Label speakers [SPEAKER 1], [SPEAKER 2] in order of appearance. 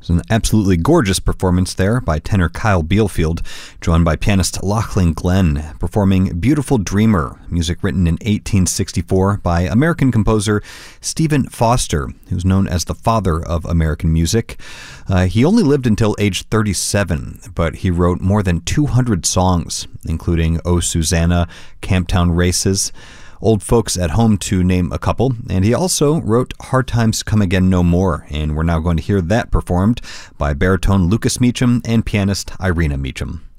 [SPEAKER 1] It's an absolutely gorgeous performance there by tenor Kyle Bielfield, joined by pianist Lachlan Glenn, performing Beautiful Dreamer, music written in 1864 by American composer Stephen Foster, who's known as the father of American music. He only lived until age 37, but he wrote more than 200 songs, including Oh Susanna, Camptown Races, Old Folks at Home, to name a couple, and he also wrote Hard Times Come Again No More, and we're now going to hear that performed by baritone Lucas Meacham and pianist Irina Meacham.